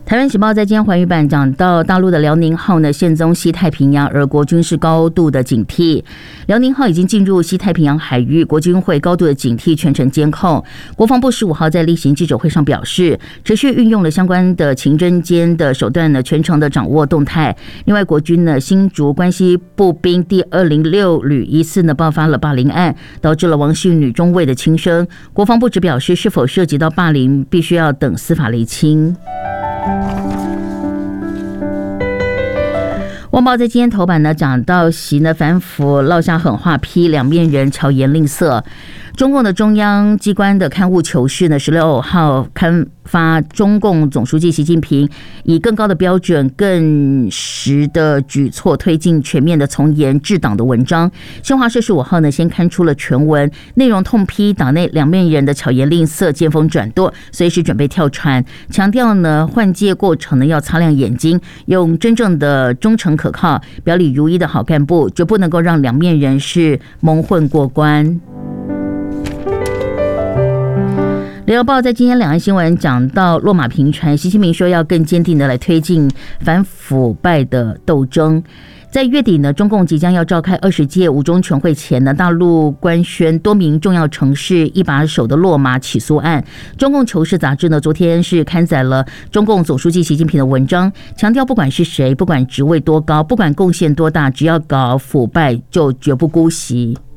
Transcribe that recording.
台湾时报在今天寰宇版讲到，大陆的辽宁号呢现踪西太平洋，而国军是高度的警惕。辽宁号已经进入西太平洋海域，国军会高度的警惕，全程监控。国防部15号在例行记者会上表示，持续运用了相关的情侦间的手段呢，全程的掌握动态。另外，国军呢新竹关西步兵第206旅疑似呢爆发了霸凌案，导致了王姓女中尉的轻生。国防部只表示，是否涉及到霸凌，必须要等司法厘清。旺报在今天头版呢讲到，习呢反腐落下狠话，批两面人巧言令色。中共的中央机关的刊物《求是》呢16号刊发中共总书记习近平以更高的标准、更实的举措推进全面的从严治党的文章。新华社15号呢先刊出了全文，内容痛批党内两面人的巧言令色、见风转舵，随时准备跳船，强调呢换届过程呢要擦亮眼睛，用真正的忠诚可靠、表里如一的好干部，绝不能够让两面人士蒙混过关。联合报在今天两岸新闻讲到落马频传，习近平说要更坚定的来推进反腐败的斗争。在月底呢，中共即将要召开20届五中全会前呢，大陆官宣多名重要城市一把手的落马起诉案。中共求是杂志呢，昨天是刊载了中共总书记习近平的文章，强调不管是谁，不管职位多高，不管贡献多大，只要搞腐败就绝不姑息。